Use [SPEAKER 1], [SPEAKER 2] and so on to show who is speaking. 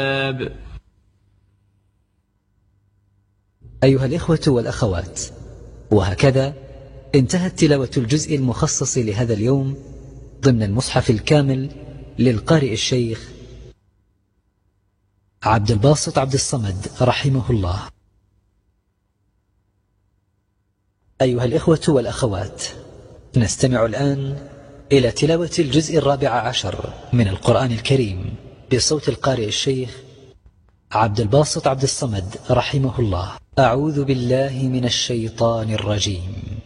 [SPEAKER 1] أيها الإخوة والأخوات، وهكذا انتهت تلاوة الجزء المخصص لهذا اليوم ضمن المصحف الكامل للقارئ الشيخ عبد الباسط عبد الصمد رحمه الله. أيها الإخوة والأخوات، نستمع الآن إلى تلاوة الجزء 14 من القرآن الكريم بصوت القارئ الشيخ عبد الباسط عبد الصمد رحمه الله. أعوذ بالله من الشيطان الرجيم.